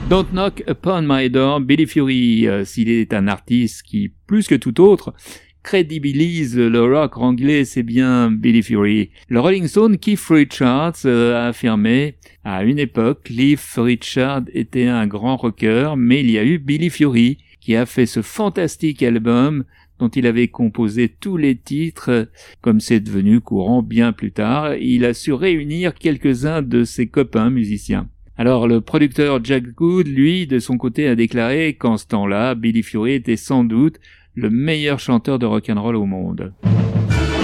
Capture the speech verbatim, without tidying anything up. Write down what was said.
Don't Knock Upon My Door, Billy Fury, euh, s'il est un artiste qui, plus que tout autre, crédibilise le rock anglais, c'est bien Billy Fury. Le Rolling Stone Keith Richards euh, a affirmé à une époque, Cliff Richard était un grand rocker, mais il y a eu Billy Fury qui a fait ce fantastique album dont il avait composé tous les titres, comme c'est devenu courant bien plus tard. Il a su réunir quelques-uns de ses copains musiciens. Alors le producteur Jack Good, lui, de son côté, a déclaré qu'en ce temps-là, Billy Fury était sans doute le meilleur chanteur de rock'n'roll au monde.